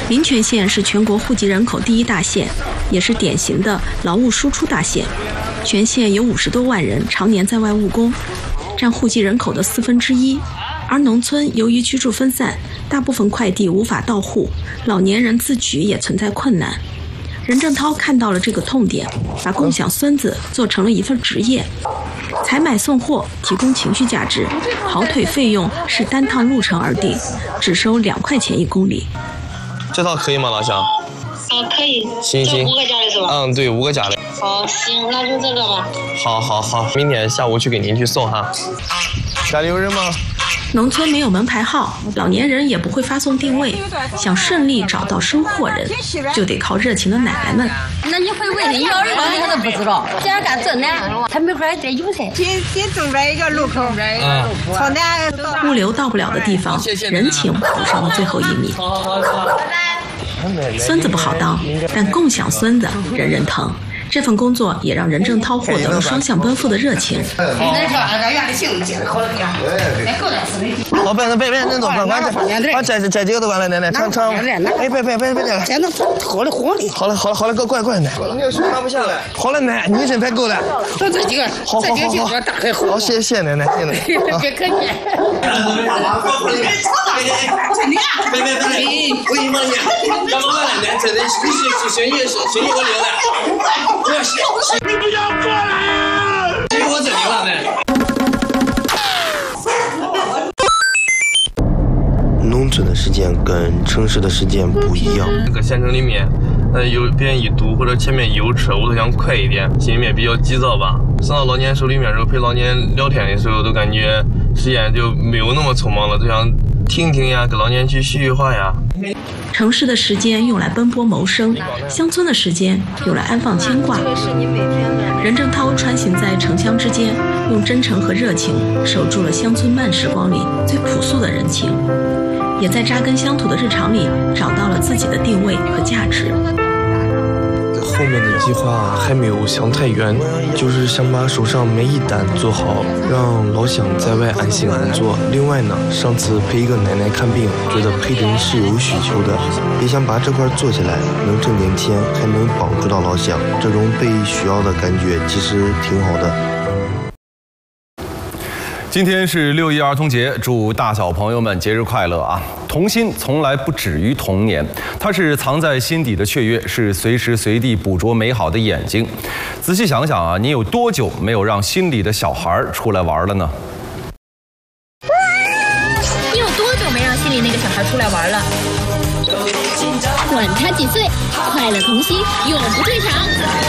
民权县是全国户籍人口第1大县，也是典型的劳务输出大县。全县有50多万人常年在外务工，占户籍人口的1/4。而农村由于居住分散，大部分快递无法到户，老年人自举也存在困难。任正涛看到了这个痛点，把共享孙子做成了一份职业，采买送货提供情绪价值，跑腿费用是单趟路程而定，只收2块钱1公里。 这套可以吗，老乡？ 可以。 行。 这5个家的是吧？ 对，5个家的。 好，行，那就这个吧。 好，明天下午去给您去送哈。家里有人吗？ 农村没有门牌号，老年人也不会发送定位，想顺利找到收货人，就得靠热情的奶奶们。 那你会问你要人他都不知道，这样干真难。他门口这有噻。 先走这一个路口，从南物流到不了的地方，人情走上了最后1米。孙子不好当，但共享孙子人人疼。这份工作也让任正涛获得了双向奔赴的热情。 老板，那别那多，快把这几个都完了，奶奶尝。哎，别， 现在好了。 好了，过来奶。那个手拿不下来。好了奶，你人太够了。 这几个， 好， 打开好。 好，谢谢奶奶，谢谢。 别客气。 别，我一毛钱，干嘛了？奶，这生意我留了。你不要过来！给我这里了没？ 农村的时间跟城市的时间不一样。 这个县城里面，有别人一堵或者前面有车，我都想快一点，心里面比较急躁吧。上到老年手里面的时候，陪老年聊天的时候，都感觉时间就没有那么匆忙了，都想听听呀，跟老年去叙话呀。 城市的时间用来奔波谋生，乡村的时间用来安放牵挂。任正涛穿行在城乡之间，用真诚和热情守住了乡村慢时光里最朴素的人情，也在扎根乡土的日常里找到了自己的定位和价值。 后面的计划还没有想太远，就是想把手上每一单做好，让老乡在外安心工作。另外呢，上次陪一个奶奶看病，觉得陪诊是有需求的，也想把这块做起来，能挣点钱，还能帮助到老乡，这种被需要的感觉其实挺好的。 今天是6一儿童节，祝大小朋友们节日快乐啊！童心从来不止于童年，它是藏在心底的雀跃，是随时随地捕捉美好的眼睛。仔细想想啊，你有多久没有让心里的小孩出来玩了呢？ 你有多久没让心里那个小孩出来玩了？管他几岁，快乐童心永不退场。